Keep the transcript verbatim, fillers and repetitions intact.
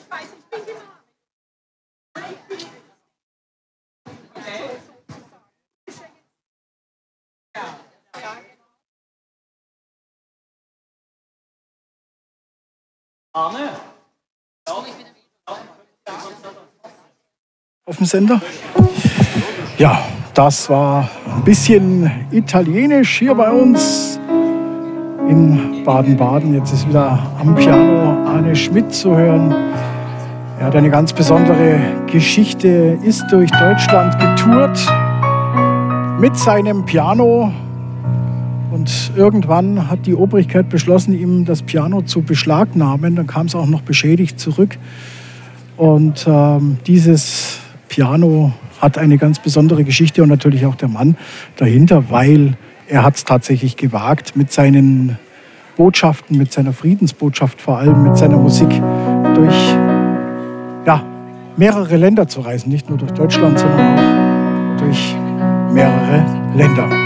Arne? Auf dem Sender? Ja, das war ein bisschen italienisch hier bei uns in Baden-Baden. Jetzt ist wieder am Piano Arne Schmidt zu hören. Er hat eine ganz besondere Geschichte, ist durch Deutschland getourt mit seinem Piano. Und irgendwann hat die Obrigkeit beschlossen, ihm das Piano zu beschlagnahmen. Dann kam es auch noch beschädigt zurück. Und ähm, dieses Piano hat eine ganz besondere Geschichte und natürlich auch der Mann dahinter, weil er hat es tatsächlich gewagt, mit seinen Botschaften, mit seiner Friedensbotschaft vor allem, mit seiner Musik durch ja, mehrere Länder zu reisen. Nicht nur durch Deutschland, sondern auch durch mehrere Länder.